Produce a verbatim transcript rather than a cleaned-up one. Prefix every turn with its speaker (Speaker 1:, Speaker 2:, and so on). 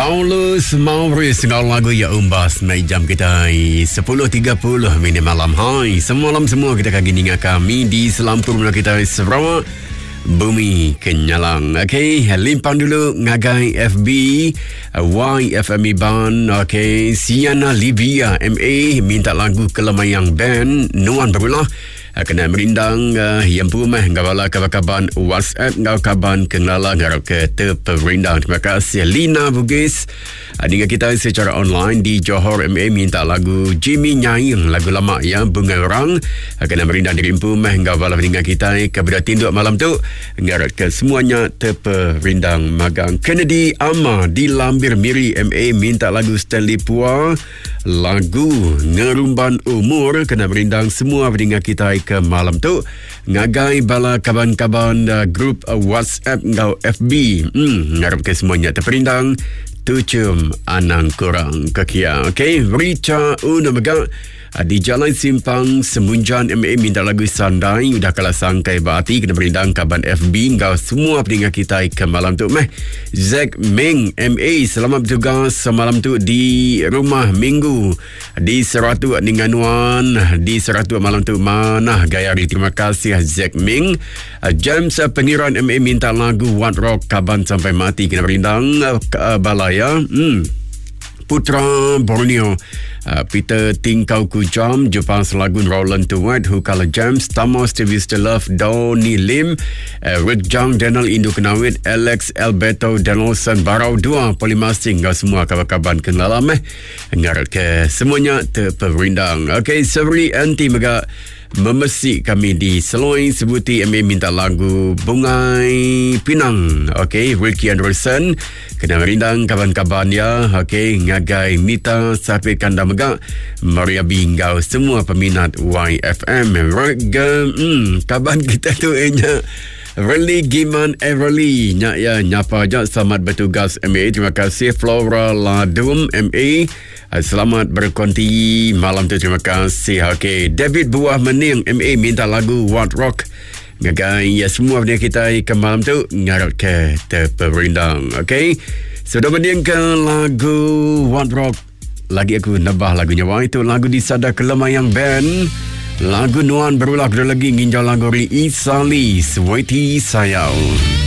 Speaker 1: Paulus Maurice dengan lagu Ya Umbas. Naik jam kita sepuluh tiga puluh minit malam. Hai, semalam semua kita akan gini kami di Selampur Mula kita Sarawak Bumi Kenyalang. Okey, limpang dulu ngagai F B Y F M Iban. Okey, Siana Livia M A minta lagu Kelemayang Band Nuan Berulah kena merindang uh, yang pumah ngawala kabar-kabar WhatsApp ngau kaban kenala ngarap ke terperindang. Terima kasih Lina Bugis uh, dengan kita secara online di Johor M A minta lagu Jimmy Nyaing, lagu lama ya, Bunga Orang uh, kena merindang diri pumah ngawala dengan kita kepada tinduk malam tu ngarap ke semuanya terperindang. Magang Kennedy Ama di Lambir Miri M A minta lagu Stanley Pua, lagu Ngerumban Umur kena merindang semua dengan kita ke malam tu. Ngagai bala kaban-kaban uh, grup uh, WhatsApp ngau F B. Hmm, ngarap ke semuanya terperindang. Tucum anang kurang kekia. Okey, Richa Unamaga uh, di Jalan Simpang Semunjan M A minta lagu Sandai udah kalah sangkai berarti kena berindang kaban F B ngau semua pendengar kita ke malam tu. Meh Zack Meng M A selamat bertugas semalam tu di rumah minggu di Seratu dengan Wan di Seratu malam tu mana gayari. Terima kasih Zack Meng. uh, James uh, Pengiran M A minta lagu What Rock kaban sampai mati kena berindang uh, uh, balaya. Hmm Putra Borneo uh, Peter Tingkau Kujam Jepang Selagun Roland Tuwad Hukala James Tamos Stevie Love Donny Lim uh, Rick Jang Daniel Indu Kenawit Alex Alberto Donaldson Barau Dua Polimasing kau semua kabar-kabar kenalam eh ngarut ke semuanya terperindang. Ok, Severi Anti Mega memesik kami di Seloi sebuti M A minta lagu Bungai Pinang. Okey, Ricky Anderson kena merindang kaban-kaban ya. Okey, ngagai Nita Sapit Kanda Megak Maria Binggau semua peminat Y F M. Rega hmm, kaban kita tu enya Rally Giman Everly nyak ya nyapa je selamat bertugas M A. Terima kasih Flora Ladum M A selamat berkonti malam tu. Terima kasih. Okey, David Buah Mening M A minta lagu What Rock. Ngagai ya semua dia kita ke malam tu ngarap ke terperindang. Okey, sudah mendengarkan lagu What Rock. Lagi aku nambah lagunya. Wah, itu lagu di Sada Kelemayang Band. Lagu Nuan berulah lagi nginjau lagu Ri Isali Sweetie Sayau.